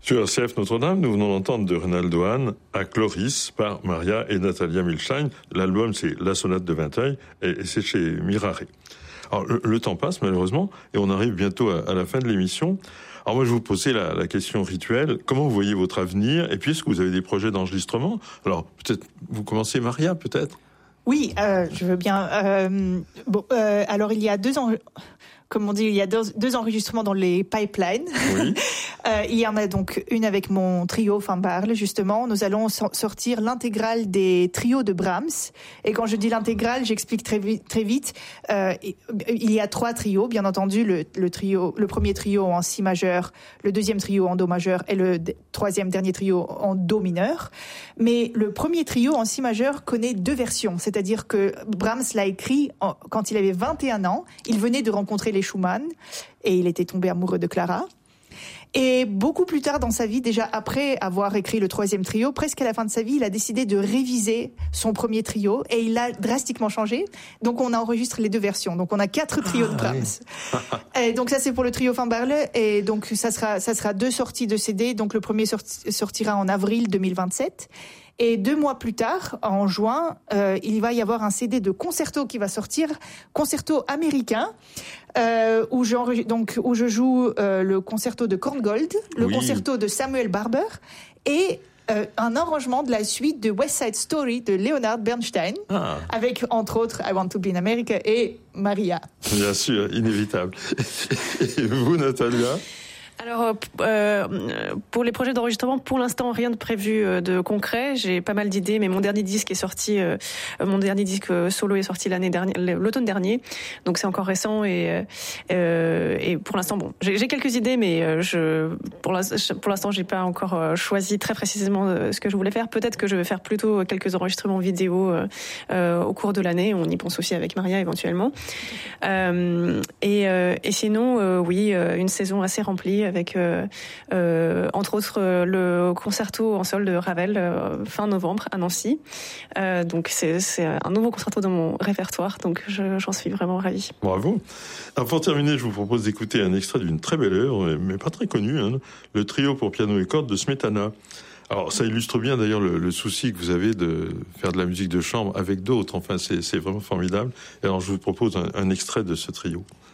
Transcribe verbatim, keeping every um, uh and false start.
Sur R C F Notre-Dame, nous venons d'entendre de Reynaldo Hahn à Chloris par Maria et Natalia Milstein. L'album, c'est La Sonate de Vinteuil et c'est chez Mirare. Alors, le, le temps passe malheureusement et on arrive bientôt à, à la fin de l'émission. Alors moi, je vous posais la, la question rituelle. Comment vous voyez votre avenir? Et puis, est-ce que vous avez des projets d'enregistrement? Alors, peut-être, vous commencez, Maria, peut-être? Oui, euh, je veux bien. Euh, bon, euh, alors, il y a deux ans... Comme on dit, il y a deux, deux enregistrements dans les pipelines. Oui. euh, il y en a donc une avec mon trio Fanbarle, justement. Nous allons so- sortir l'intégrale des trios de Brahms. Et quand je dis l'intégrale, j'explique très vite. Très vite. Euh, il y a trois trios, bien entendu. Le, le, trio, le premier trio en si majeur, le deuxième trio en do majeur et le d- troisième dernier trio en do mineur. Mais le premier trio en si majeur connaît deux versions. C'est-à-dire que Brahms l'a écrit en, quand il avait vingt et un ans. Il venait de rencontrer les Schumann et il était tombé amoureux de Clara. Et beaucoup plus tard dans sa vie, déjà après avoir écrit le troisième trio, presque à la fin de sa vie, il a décidé de réviser son premier trio et il a drastiquement changé. Donc on enregistre les deux versions. Donc on a quatre trios ah, de Brahms. Oui. Et donc ça c'est pour le trio Fanbarle et donc ça sera ça sera deux sorties de C D. Donc le premier sorti, sortira en avril deux mille vingt-sept. Et deux mois plus tard, en juin, euh, il va y avoir un C D de concerto qui va sortir, concerto américain, euh, où, donc, où je joue euh, le concerto de Korngold, le oui. concerto de Samuel Barber et euh, un arrangement de la suite de West Side Story de Leonard Bernstein, ah. avec entre autres I Want to Be in America et Maria. Bien sûr, inévitable. Et vous, Natalia ? Alors, euh, pour les projets d'enregistrement, pour l'instant, rien de prévu de concret. J'ai pas mal d'idées, mais mon dernier disque est sorti, euh, mon dernier disque solo est sorti l'année dernière, l'automne dernier. Donc c'est encore récent et euh, et pour l'instant, bon, j'ai, j'ai quelques idées, mais je pour l'instant, pour l'instant, j'ai pas encore choisi très précisément ce que je voulais faire. Peut-être que je vais faire plutôt quelques enregistrements vidéo euh, au cours de l'année. On y pense aussi avec Maria éventuellement. Euh, et, euh, et sinon, euh, oui, une saison assez remplie. Avec, euh, euh, entre autres, euh, le concerto en sol de Ravel euh, fin novembre à Nancy. Euh, donc, c'est, c'est un nouveau concerto dans mon répertoire. Donc, je, j'en suis vraiment ravie. Bravo. Alors, pour terminer, je vous propose d'écouter un extrait d'une très belle œuvre, mais pas très connue, hein, le trio pour piano et cordes de Smetana. Alors, ça illustre bien d'ailleurs le, le souci que vous avez de faire de la musique de chambre avec d'autres. Enfin, c'est, c'est vraiment formidable. Et alors, je vous propose un, un extrait de ce trio.